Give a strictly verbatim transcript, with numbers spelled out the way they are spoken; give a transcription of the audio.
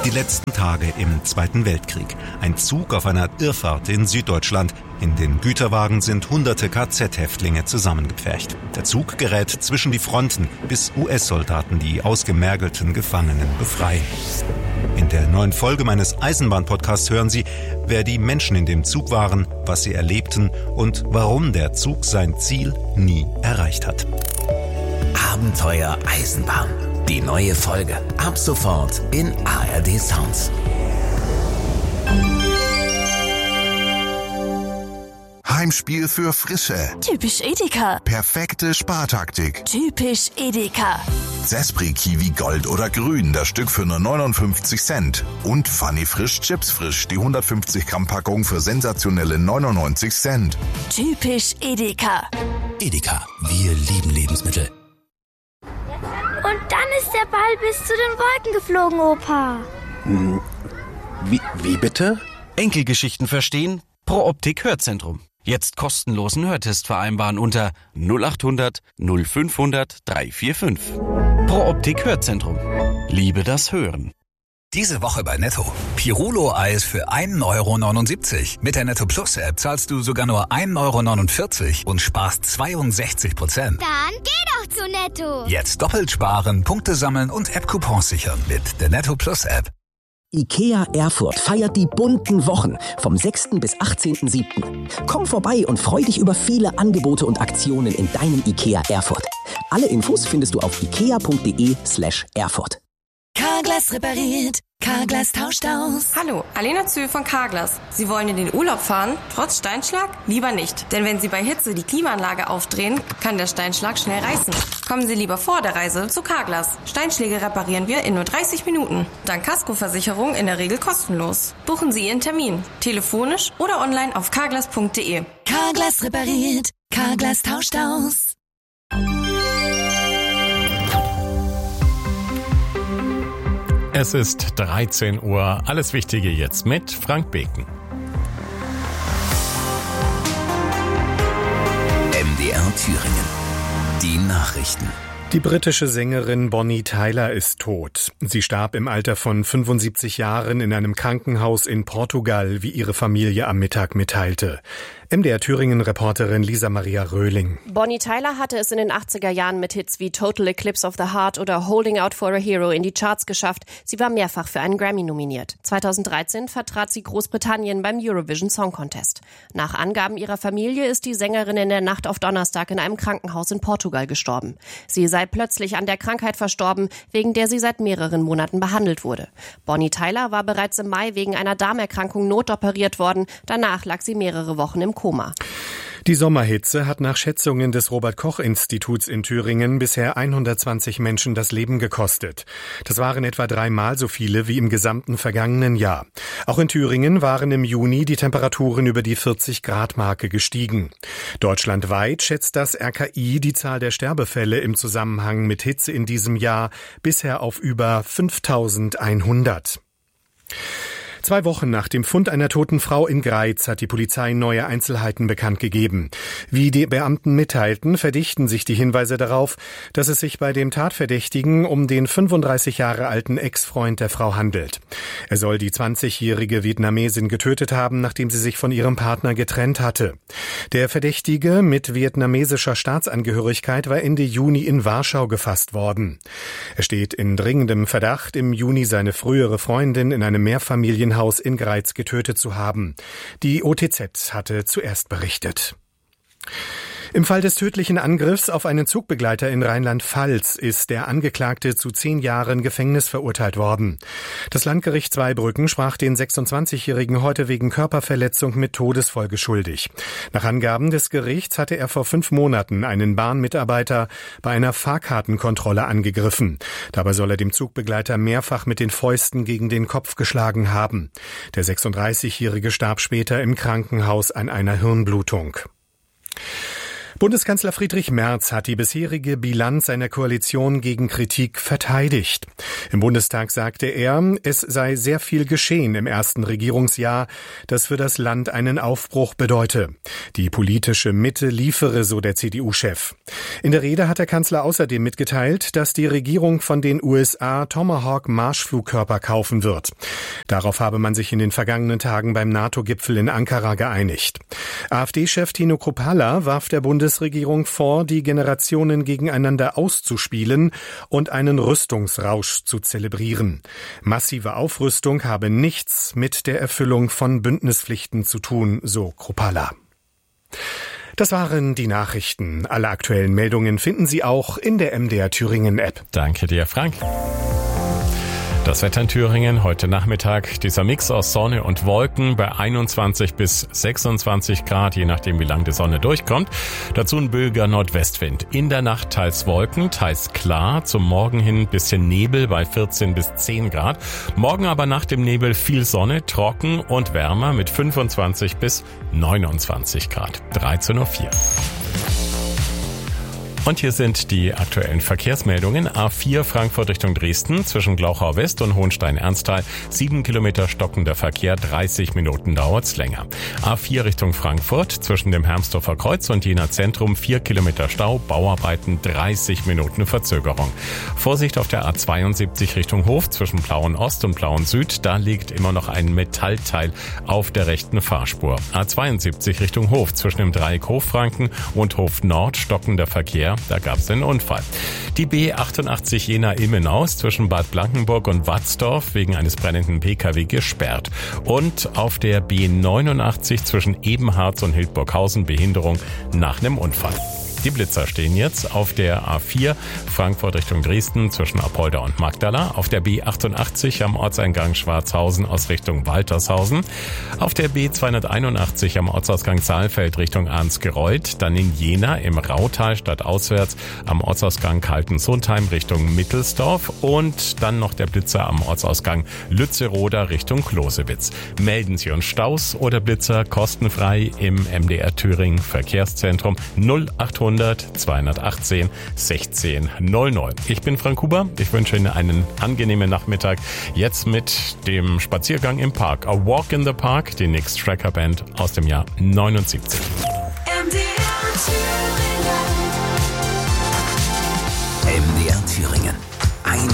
Die letzten Tage im Zweiten Weltkrieg. Ein Zug auf einer Irrfahrt in Süddeutschland. In den Güterwagen sind hunderte K Z-Häftlinge zusammengepfercht. Der Zug gerät zwischen die Fronten, bis U S-Soldaten die ausgemergelten Gefangenen befreien. In der neuen Folge meines Eisenbahn-Podcasts hören Sie, wer die Menschen in dem Zug waren, was sie erlebten und warum der Zug sein Ziel nie erreicht hat. Abenteuer Eisenbahn. Die neue Folge. Ab sofort in A R D Sounds. Heimspiel für Frische. Typisch Edeka. Perfekte Spartaktik. Typisch Edeka. Zespri Kiwi Gold oder Grün, das Stück für nur neunundfünfzig Cent. Und Funny Frisch Chips Frisch, die hundertfünfzig Gramm Packung für sensationelle neunundneunzig Cent. Typisch Edeka. Edeka, wir lieben Lebensmittel. Und dann ist der Ball bis zu den Wolken geflogen, Opa. Hm, wie, wie bitte? Enkelgeschichten verstehen? Pro Optik Hörzentrum. Jetzt kostenlosen Hörtest vereinbaren unter null acht hundert null fünfhundert dreihundertfünfundvierzig. Pro Optik Hörzentrum. Liebe das Hören. Diese Woche bei Netto. Pirulo-Eis für ein Euro neunundsiebzig. Mit der Netto Plus App zahlst du sogar nur ein Euro neunundvierzig und sparst zweiundsechzig Prozent. Dann geh doch zu Netto. Jetzt doppelt sparen, Punkte sammeln und App-Coupons sichern mit der Netto Plus App. IKEA Erfurt feiert die bunten Wochen vom sechsten bis achtzehnten siebten Komm vorbei und freu dich über viele Angebote und Aktionen in deinem IKEA Erfurt. Alle Infos findest du auf ikea.de slash Erfurt. Carglass repariert. Carglass tauscht aus. Hallo, Alena Zühl von Carglass. Sie wollen in den Urlaub fahren, trotz Steinschlag? Lieber nicht. Denn wenn Sie bei Hitze die Klimaanlage aufdrehen, kann der Steinschlag schnell reißen. Kommen Sie lieber vor der Reise zu Carglass. Steinschläge reparieren wir in nur dreißig Minuten. Dank Kaskoversicherung in der Regel kostenlos. Buchen Sie Ihren Termin. Telefonisch oder online auf carglass punkt de. Carglass repariert. Carglass tauscht aus. Es ist dreizehn Uhr. Alles Wichtige jetzt mit Frank Beken. M D R Thüringen. Die Nachrichten. Die britische Sängerin Bonnie Tyler ist tot. Sie starb im Alter von fünfundsiebzig Jahren in einem Krankenhaus in Portugal, wie ihre Familie am Mittag mitteilte. M D R Thüringen-Reporterin Lisa Maria Röhling. Bonnie Tyler hatte es in den achtziger Jahren mit Hits wie Total Eclipse of the Heart oder Holding Out for a Hero in die Charts geschafft. Sie war mehrfach für einen Grammy nominiert. zweitausenddreizehn vertrat sie Großbritannien beim Eurovision Song Contest. Nach Angaben ihrer Familie ist die Sängerin in der Nacht auf Donnerstag in einem Krankenhaus in Portugal gestorben. Sie sei plötzlich an der Krankheit verstorben, wegen der sie seit mehreren Monaten behandelt wurde. Bonnie Tyler war bereits im Mai wegen einer Darmerkrankung notoperiert worden. Danach lag sie mehrere Wochen im Koma. Die Sommerhitze hat nach Schätzungen des Robert-Koch-Instituts in Thüringen bisher hundertzwanzig Menschen das Leben gekostet. Das waren etwa dreimal so viele wie im gesamten vergangenen Jahr. Auch in Thüringen waren im Juni die Temperaturen über die vierzig-Grad-Marke gestiegen. Deutschlandweit schätzt das R K I die Zahl der Sterbefälle im Zusammenhang mit Hitze in diesem Jahr bisher auf über fünftausendeinhundert. Zwei Wochen nach dem Fund einer toten Frau in Greiz hat die Polizei neue Einzelheiten bekannt gegeben. Wie die Beamten mitteilten, verdichten sich die Hinweise darauf, dass es sich bei dem Tatverdächtigen um den fünfunddreißig Jahre alten Ex-Freund der Frau handelt. Er soll die zwanzigjährige Vietnamesin getötet haben, nachdem sie sich von ihrem Partner getrennt hatte. Der Verdächtige mit vietnamesischer Staatsangehörigkeit war Ende Juni in Warschau gefasst worden. Er steht in dringendem Verdacht, im Juni seine frühere Freundin in einem Mehrfamilienhaus in Greiz getötet zu haben. Die O T Z hatte zuerst berichtet. Im Fall des tödlichen Angriffs auf einen Zugbegleiter in Rheinland-Pfalz ist der Angeklagte zu zehn Jahren Gefängnis verurteilt worden. Das Landgericht Zweibrücken sprach den sechsundzwanzigjährigen heute wegen Körperverletzung mit Todesfolge schuldig. Nach Angaben des Gerichts hatte er vor fünf Monaten einen Bahnmitarbeiter bei einer Fahrkartenkontrolle angegriffen. Dabei soll er dem Zugbegleiter mehrfach mit den Fäusten gegen den Kopf geschlagen haben. Der sechsunddreißigjährige starb später im Krankenhaus an einer Hirnblutung. Bundeskanzler Friedrich Merz hat die bisherige Bilanz seiner Koalition gegen Kritik verteidigt. Im Bundestag sagte er, es sei sehr viel geschehen im ersten Regierungsjahr, das für das Land einen Aufbruch bedeute. Die politische Mitte liefere, so der C D U-Chef. In der Rede hat der Kanzler außerdem mitgeteilt, dass die Regierung von den U S A Tomahawk-Marschflugkörper kaufen wird. Darauf habe man sich in den vergangenen Tagen beim NATO-Gipfel in Ankara geeinigt. AfD-Chef Tino Kruppalla warf der Bundesregierung vor, die Generationen gegeneinander auszuspielen und einen Rüstungsrausch zu zelebrieren. Massive Aufrüstung habe nichts mit der Erfüllung von Bündnispflichten zu tun, so Kruppalla. Das waren die Nachrichten. Alle aktuellen Meldungen finden Sie auch in der M D R Thüringen App. Danke dir, Frank. Das Wetter in Thüringen heute Nachmittag, dieser Mix aus Sonne und Wolken bei einundzwanzig bis sechsundzwanzig Grad, je nachdem wie lang die Sonne durchkommt. Dazu ein böiger Nordwestwind. In der Nacht teils Wolken, teils klar, zum Morgen hin ein bisschen Nebel bei vierzehn bis zehn Grad. Morgen aber nach dem Nebel viel Sonne, trocken und wärmer mit fünfundzwanzig bis neunundzwanzig Grad. dreizehn Uhr vier. Und hier sind die aktuellen Verkehrsmeldungen. A vier Frankfurt Richtung Dresden zwischen Glauchau West und Hohenstein-Ernsthal. Sieben Kilometer stockender Verkehr, dreißig Minuten dauert's länger. A vier Richtung Frankfurt zwischen dem Hermsdorfer Kreuz und Jena Zentrum. Vier Kilometer Stau, Bauarbeiten, dreißig Minuten Verzögerung. Vorsicht auf der A zweiundsiebzig Richtung Hof zwischen Plauen Ost und Plauen Süd. Da liegt immer noch ein Metallteil auf der rechten Fahrspur. A zweiundsiebzig Richtung Hof zwischen dem Dreieck Hoffranken und Hof Nord stockender Verkehr. Da gab es einen Unfall. Die B achtundachtzig Jena-Ilmenau zwischen Bad Blankenburg und Watzdorf wegen eines brennenden P K W gesperrt. Und auf der B neunundachtzig zwischen Ebenharz und Hildburghausen Behinderung nach einem Unfall. Die Blitzer stehen jetzt auf der A vier Frankfurt Richtung Dresden zwischen Apolda und Magdala, auf der B achtundachtzig am Ortseingang Schwarzhausen aus Richtung Waltershausen, auf der B zweihunderteinundachtzig am Ortsausgang Saalfeld Richtung Arnsgereuth, dann in Jena im Rautal stadtauswärts am Ortsausgang Kaltensundheim Richtung Mittelsdorf und dann noch der Blitzer am Ortsausgang Lützeroda Richtung Klosewitz. Melden Sie uns Staus oder Blitzer kostenfrei im M D R Thüringen Verkehrszentrum null achthundert zweihundertachtzehn sechzehn null null. Ich bin Frank Huber. Ich wünsche Ihnen einen angenehmen Nachmittag. Jetzt mit dem Spaziergang im Park. A Walk in the Park, die Nix Tracker Band aus dem Jahr neunundsiebzig. M D R Thüringen. M D R Thüringen.